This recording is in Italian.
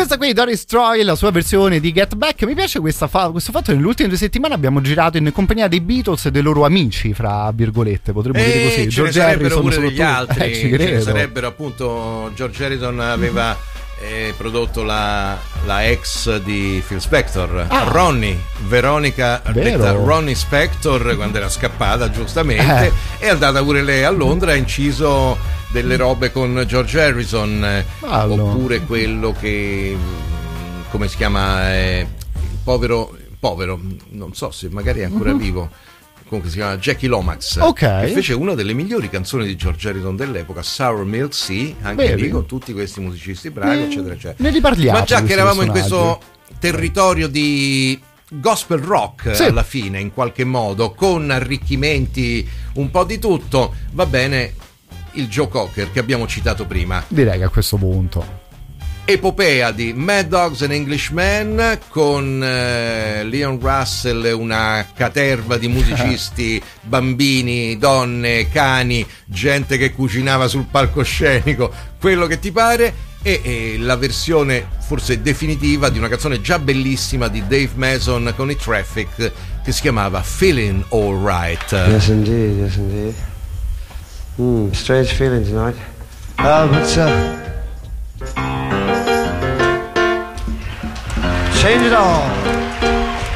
Questa qui, Doris Troy, la sua versione di Get Back. Mi piace questo fatto che nelle ultime 2 settimane abbiamo girato in compagnia dei Beatles e dei loro amici, fra virgolette, potremmo dire così. Ce ne sarebbero pure degli altri, ci ce credo. ne sarebbero, appunto. George Harrison aveva prodotto la ex di Phil Spector, Ronnie, Veronica, detta Ronnie Spector, quando era scappata giustamente, è andata pure lei a Londra, ha inciso delle robe con George Harrison. Oppure quello che, come si chiama, il povero, non so se magari è ancora vivo, comunque si chiama Jackie Lomax, che fece una delle migliori canzoni di George Harrison dell'epoca, Sour Milk Sea, anche lì con tutti questi musicisti bravi, eccetera eccetera. Ne riparliamo. Ma già che eravamo in questo territorio di gospel rock, alla fine, in qualche modo, con arricchimenti, un po' di tutto, va bene il Joe Cocker che abbiamo citato prima. Direi che a questo punto epopea di Mad Dogs and Englishmen, con Leon Russell, una caterva di musicisti, bambini, donne, cani, gente che cucinava sul palcoscenico, quello che ti pare, e la versione forse definitiva di una canzone già bellissima di Dave Mason con i Traffic, che si chiamava Feeling Alright. Yes indeed, yes indeed. Strange feeling tonight. But change it all.